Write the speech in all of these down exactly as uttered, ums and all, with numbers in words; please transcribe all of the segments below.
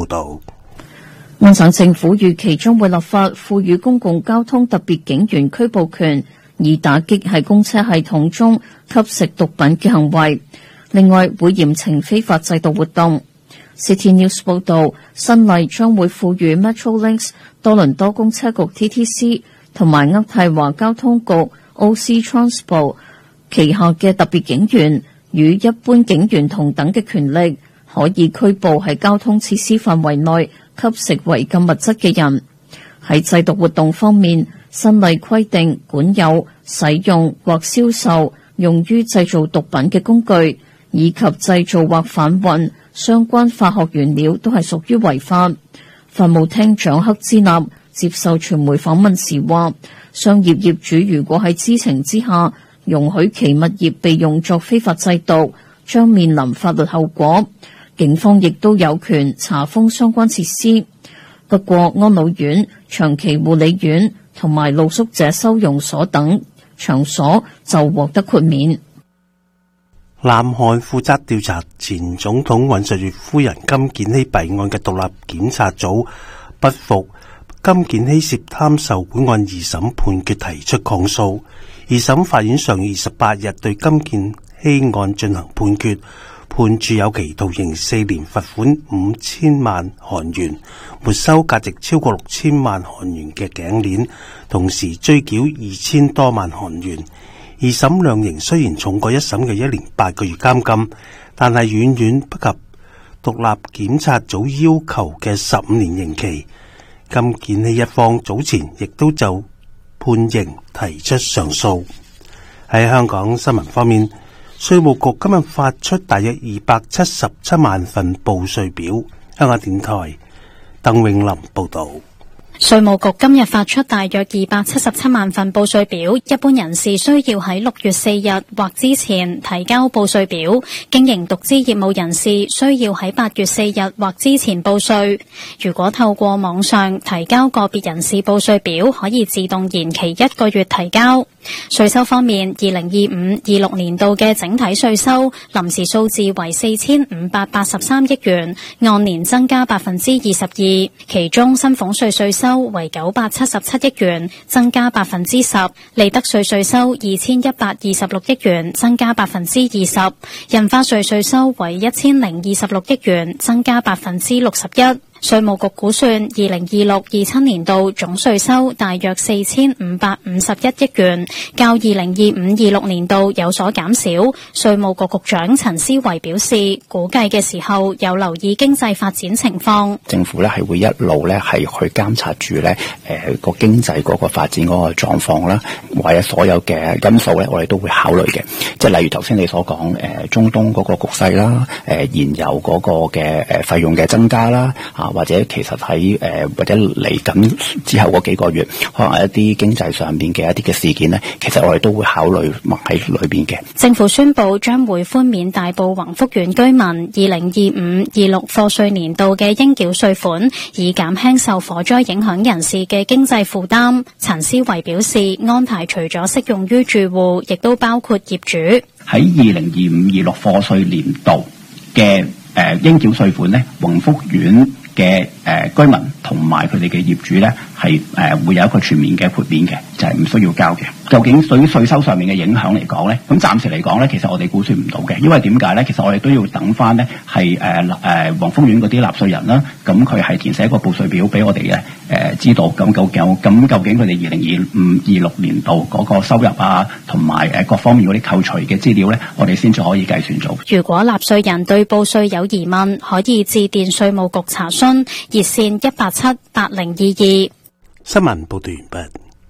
道。 安省政府預期將會立法賦予公共交通特別警員拘捕權，以打擊喺公車系統中吸食毒品嘅行為。另外，會嚴懲非法製毒活動。City News 報道，新例將會賦予 Metrolinx、多倫多公車局 T T C 同埋渥太華交通局 O C Transpo 旗下嘅特別警員與一般警員同等嘅權力，可以拘捕喺交通設施範圍內吸食違禁物質嘅人。喺製毒活動方面，新例規定管有、使用或銷售用於製造毒品嘅工具，以及製造或販運相關化學原料都係屬於違法。法務廳長克茲納接受傳媒訪問時話，商業業主如果喺知情之下容許其物業被用作非法製毒，將面臨法律後果。警方亦都有權查封相關設施。不過，安老院、長期護理院同埋露宿者收容所等場所就獲得豁免。 南韓負責調查前總統尹錫悅夫人金建希弊案嘅獨立檢察組不服金建希涉貪受賄案二審判決提出抗訴。二審法院上月二十八日對金建希案進行判決，判處有期徒刑四年，罰款五千萬韓元，沒收價值超過六千萬韓元嘅頸鏈，同時追繳二千多萬韓元。二審量刑雖然重過一審嘅一年八個月監禁，但係遠遠不及獨立檢察組要求嘅十五年刑期。金建希一方早前亦都就判刑提出上訴。喺香港新聞方面，稅務局今日發出大約二百七十七萬份報稅表。香港電台鄧永林報道。 稅務局今日發出大約二百七十七萬份報稅表，一般人士需要喺六月四日或之前提交報稅表，經營獨資業務人士需要喺八月四日或之前報稅。如果透過網上提交個別人士報稅表，可以自動延期一個月提交。稅收方面，二零二五、二六年度嘅整體稅收臨時數字為四千五百八十三億元，按年增加百分之二十二，其中薪俸稅稅收為九百七十七億元，增加百分之十；利得稅稅收二千一百二十六億元，增加百分之二十；印花稅稅收為一千零二十六億元，增加百分之六十一。稅務局估算，二零二六、二七年度總稅收大約四千五百五十一億元，較二零二五、二六年度有所減少。稅務局局長陳思維表示，估計嘅時候有留意經濟發展情況。 政府咧係會一路咧係去監察住咧誒個經濟嗰個發展嗰個狀況啦，或者所有嘅因素咧，我哋都會考慮嘅。即係例如頭先你所講誒中東嗰個局勢啦，誒燃油嗰個嘅誒費用嘅增加啦，啊。或者其實喺誒、呃、或者嚟緊之後嗰幾個月，可能一啲經濟上面嘅一啲嘅事件呢，其實我哋都會考慮埋喺裏邊嘅。 政府宣布將會寬免大埔宏福苑居民二零二五、二六課稅年度嘅應繳稅款，以減輕受火災影響人士嘅經濟負擔。陳思維表示，安排除咗適用於住戶，亦都包括業主。 喺二零二五、二六課稅年度嘅誒、呃、應繳稅款呢，宏福苑嘅誒、呃、居民同埋佢哋嘅業主咧，係誒、呃、會有一個全面嘅豁免嘅，就係、是、唔需要交嘅。究竟對於稅收上面嘅影響嚟講咧，咁暫時嚟講咧，其實我哋估算唔到嘅，因為點解咧？其實我哋都要等翻咧係誒誒宏福苑嗰啲納稅人啦，咁佢係填寫一個報稅表俾我哋嘅誒知道，咁究竟咁究竟佢哋二零二五、二六年度嗰個收入啊，同埋誒各方面嗰啲扣除嘅資料咧，我哋先至可以計算做。 如果納稅人對報稅有疑問，可以致電稅務局查詢，熱線一八七八零二二。 新聞報道完畢。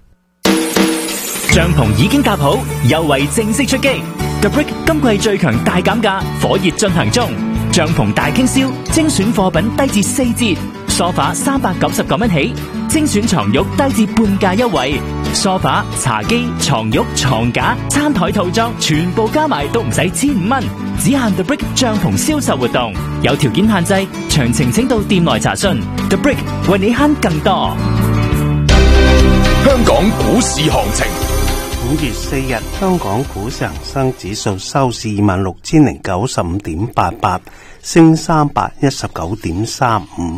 帳篷已經搭好，優惠正式出擊。The Brick 今季最強大減價，火熱進行中。帳篷大傾銷，精選貨品低至四折。梳化三百九十九蚊起，精選床褥低至半價優惠。梳化、茶几、床褥、床架、餐台套裝全部加埋都唔使千五蚊，只限 The Brick 帳篷銷售活動，有條件限制，詳情請到店內查詢。The Brick 為你慳更多。 香港股市行情。 五月四日，香港股市恒生指數收市二萬六千零九十五點八八，升三百一十九點三五。